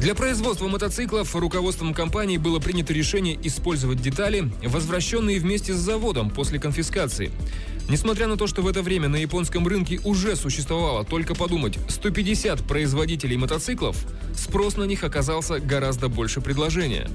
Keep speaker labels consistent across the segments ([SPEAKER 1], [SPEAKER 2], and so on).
[SPEAKER 1] Для производства мотоциклов руководством компании было принято решение использовать детали, возвращенные вместе с заводом после конфискации. Несмотря на то, что в это время на японском рынке уже существовало, только подумать, 150 производителей мотоциклов, спрос на них оказался гораздо больше предложения.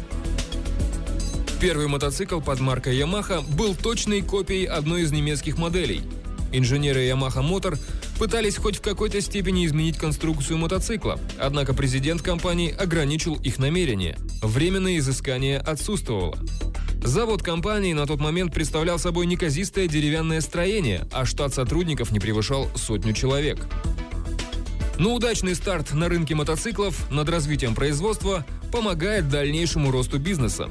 [SPEAKER 1] Первый мотоцикл под маркой Yamaha был точной копией одной из немецких моделей. Инженеры Yamaha Motor пытались хоть в какой-то степени изменить конструкцию мотоцикла, однако президент компании ограничил их намерения. Временное изыскание отсутствовало. Завод компании на тот момент представлял собой неказистое деревянное строение, а штат сотрудников не превышал 100 человек. Но удачный старт на рынке мотоциклов над развитием производства помогает дальнейшему росту бизнеса.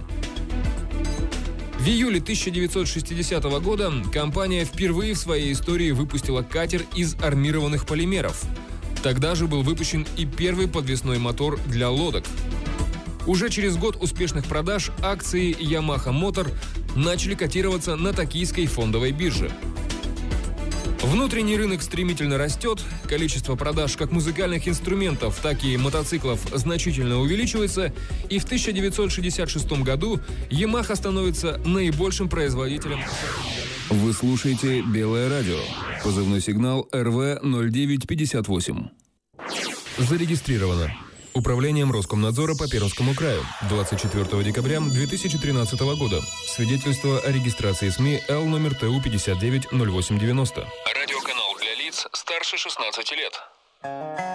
[SPEAKER 1] В июле 1960 года компания впервые в своей истории выпустила катер из армированных полимеров. Тогда же был выпущен и первый подвесной мотор для лодок. Уже через год успешных продаж акции Yamaha Motor начали котироваться на токийской фондовой бирже. Внутренний рынок стремительно растет, количество продаж как музыкальных инструментов, так и мотоциклов значительно увеличивается, и в 1966 году Yamaha становится наибольшим производителем.
[SPEAKER 2] Вы слушаете «Белое радио». Позывной сигнал РВ-0958.
[SPEAKER 1] Зарегистрировано Управлением Роскомнадзора по Пермскому краю 24 декабря 2013 года. Свидетельство о регистрации СМИ Л номер ТУ 590890.
[SPEAKER 3] Радиоканал для лиц старше 16 лет.